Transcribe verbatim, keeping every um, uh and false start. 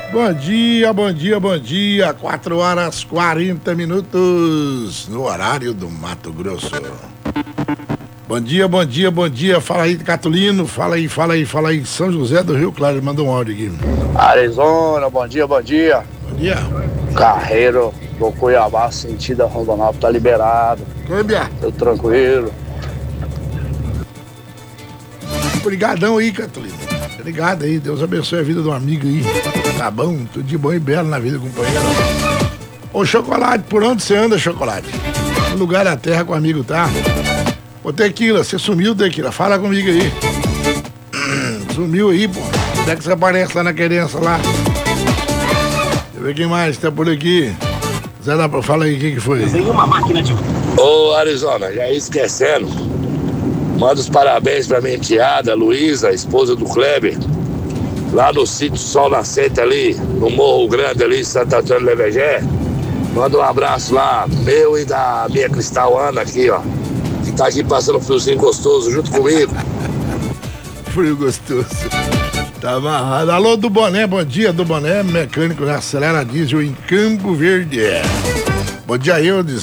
Bom dia, bom dia, bom dia. quatro horas quarenta minutos no horário do Mato Grosso. Bom dia, bom dia, bom dia. Fala aí, Catulino. Fala aí, fala aí, fala aí. São José do Rio Claro, mandou um áudio aqui. Arizona, bom dia, bom dia. Bom dia. Carreiro do Cuiabá, sentido a Rondonópolis, tá liberado. Câmbia. Tô tranquilo. Obrigadão aí, Catulino. Obrigado aí, Deus abençoe a vida do amigo aí. Tá bom, tudo de bom e belo na vida, companheiro. Ô, Chocolate, por onde você anda, Chocolate? No lugar da terra com o amigo, tá? Ô, Tequila, você sumiu, Tequila, fala comigo aí. Sumiu aí, pô. Onde é que você aparece lá na querência lá? Deixa eu ver quem mais tá por aqui. Zé da... Fala aí, quem que foi? Uma máquina de... Ô, Arizona, já ia esquecendo. Manda os parabéns pra minha enteada, Luísa, esposa do Kleber. Lá no sítio Sol Nascente ali, no Morro Grande ali, Santo Antônio do Levegé. Manda um abraço lá, meu e da minha Cristal Ana aqui, ó. Que tá aqui passando um friozinho gostoso junto comigo. Frio gostoso. Tá amarrado. Alô, do Boné, bom dia, do Boné, mecânico da Acelera Diesel em Campo Verde. Bom dia, Eudes.